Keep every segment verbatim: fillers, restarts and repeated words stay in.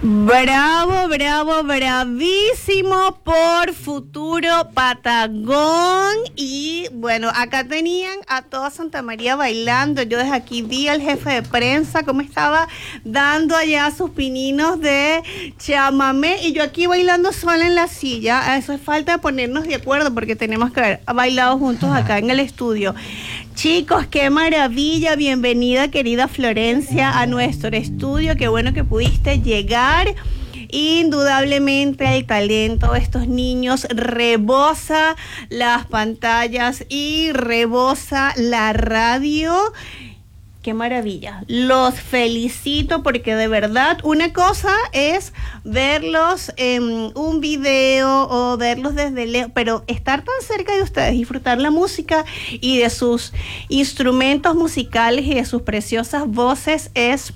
Bravo, bravo, bravísimo por Futuro Patagón. Y bueno, acá tenían a toda Santa María bailando. Yo desde aquí vi al jefe de prensa cómo estaba dando allá sus pininos de chamamé y yo aquí bailando sola en la silla. Eso es falta de ponernos de acuerdo porque tenemos que haber bailado juntos acá en el estudio. Chicos, qué maravilla, bienvenida querida Florencia a nuestro estudio, qué bueno que pudiste llegar. Indudablemente el talento de estos niños rebosa las pantallas y rebosa la radio. Qué maravilla, los felicito porque de verdad una cosa es verlos en un video o verlos desde lejos, pero estar tan cerca de ustedes, disfrutar la música y de sus instrumentos musicales y de sus preciosas voces es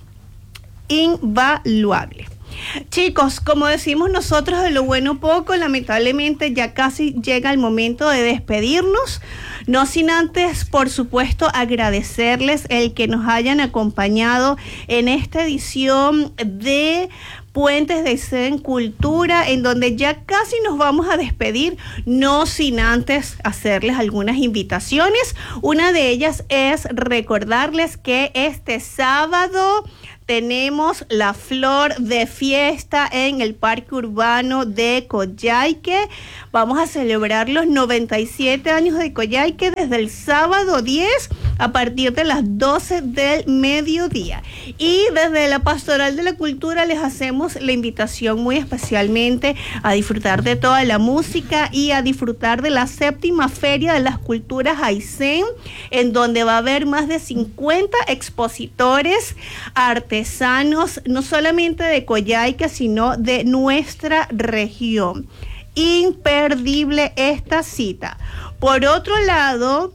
invaluable. Chicos, como decimos nosotros de lo bueno poco, lamentablemente ya casi llega el momento de despedirnos, no sin antes, por supuesto, agradecerles el que nos hayan acompañado en esta edición de Puentes de Aysén Cultura, en donde ya casi nos vamos a despedir, no sin antes hacerles algunas invitaciones. Una de ellas es recordarles que este sábado tenemos la flor de fiesta en el Parque Urbano de Coyhaique. Vamos a celebrar los noventa y siete años de Coyhaique desde el sábado diez a partir de las doce del mediodía. Y desde la Pastoral de la Cultura les hacemos la invitación muy especialmente a disfrutar de toda la música y a disfrutar de la séptima Feria de las Culturas Aysén, en donde va a haber más de cincuenta expositores artesanos, no solamente de Coyhaique, sino de nuestra región. Imperdible esta cita. Por otro lado,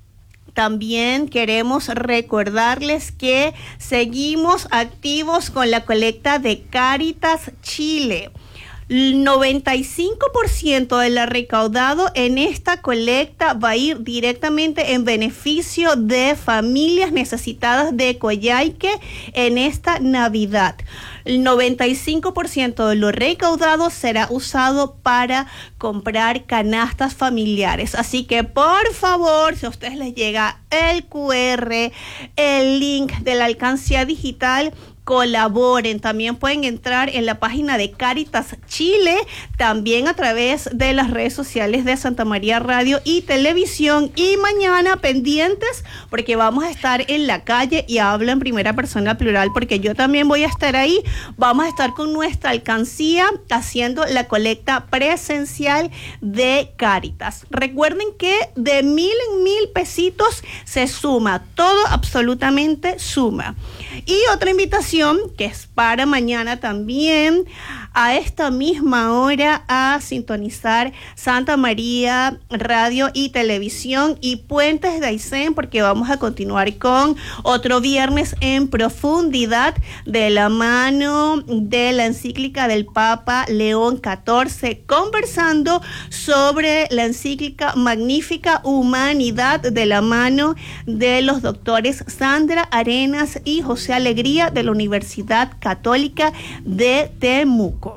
también queremos recordarles que seguimos activos con la colecta de Cáritas Chile. El noventa y cinco por ciento de lo recaudado en esta colecta va a ir directamente en beneficio de familias necesitadas de Coyhaique en esta Navidad. El noventa y cinco por ciento de lo recaudado será usado para comprar canastas familiares. Así que, por favor, si a ustedes les llega el cu erre, el link de la alcancía digital, colaboren. También pueden entrar en la página de Cáritas Chile, también a través de las redes sociales de Santa María Radio y Televisión. Y mañana pendientes porque vamos a estar en la calle, y hablo en primera persona plural porque yo también voy a estar ahí. Vamos a estar con nuestra alcancía haciendo la colecta presencial de Cáritas. Recuerden que de mil en mil pesitos se suma, todo absolutamente suma. Y otra invitación que es para mañana también, a esta misma hora, a sintonizar Santa María Radio y Televisión y Puentes de Aysén, porque vamos a continuar con otro viernes en profundidad de la mano de la encíclica del Papa León catorce, conversando sobre la encíclica Magnífica Humanidad de la mano de los doctores Sandra Arenas y José Alegría de la Universidad Católica de Temuco.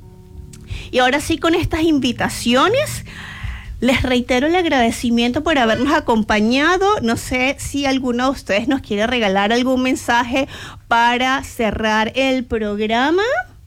Y ahora sí, con estas invitaciones, les reitero el agradecimiento por habernos acompañado. No sé si alguno de ustedes nos quiere regalar algún mensaje para cerrar el programa.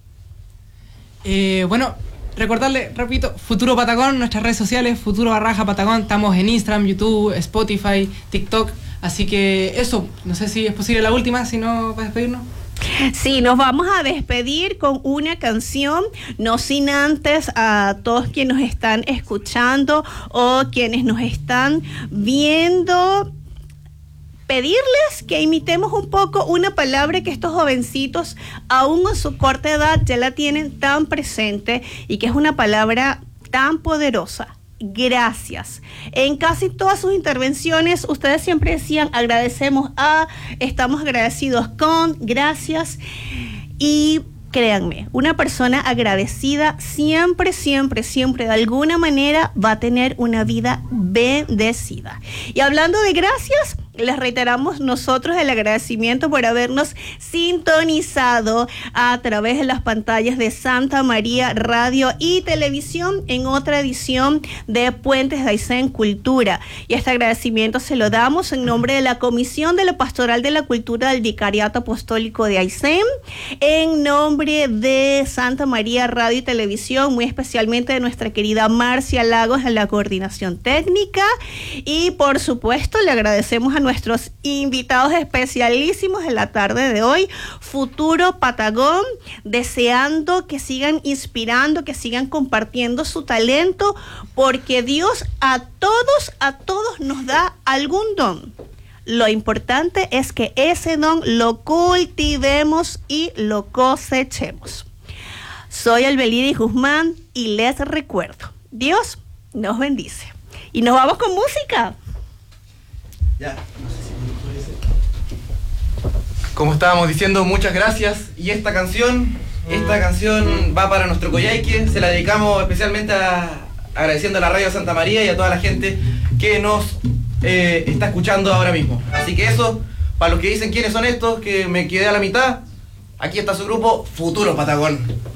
Eh, bueno, recordarle, repito, Futuro Patagón, nuestras redes sociales, Futuro barraja Patagón, estamos en Instagram, YouTube, Spotify, TikTok, así que eso, no sé si es posible la última, si no, para despedirnos. Sí, nos vamos a despedir con una canción, no sin antes a todos quienes nos están escuchando o quienes nos están viendo, pedirles que imitemos un poco una palabra que estos jovencitos, aún en su corta edad, ya la tienen tan presente y que es una palabra tan poderosa. Gracias. En casi todas sus intervenciones ustedes siempre decían agradecemos a, estamos agradecidos con, gracias. Y créanme, una persona agradecida siempre, siempre, siempre de alguna manera va a tener una vida bendecida. Y hablando de gracias, les reiteramos nosotros el agradecimiento por habernos sintonizado a través de las pantallas de Santa María Radio y Televisión en otra edición de Puentes de Aysén Cultura. Y este agradecimiento se lo damos en nombre de la Comisión de la Pastoral de la Cultura del Vicariato Apostólico de Aysén, en nombre de Santa María Radio y Televisión, muy especialmente de nuestra querida Marcia Lagos en la coordinación técnica, y por supuesto le agradecemos a nuestros invitados especialísimos en la tarde de hoy, Futuro Patagón, deseando que sigan inspirando, que sigan compartiendo su talento, porque Dios a todos, a todos nos da algún don. Lo importante es que ese don lo cultivemos y lo cosechemos. Soy Albelidis Guzmán y les recuerdo, Dios nos bendice. Y nos vamos con música. Ya, no sé si como estábamos diciendo, muchas gracias. Y esta canción, esta canción va para nuestro Coyhaique. Se la dedicamos especialmente a, agradeciendo a la Radio Santa María y a toda la gente que nos eh, está escuchando ahora mismo. Así que eso, para los que dicen quiénes son estos, que me quedé a la mitad, aquí está su grupo, Futuro Patagón.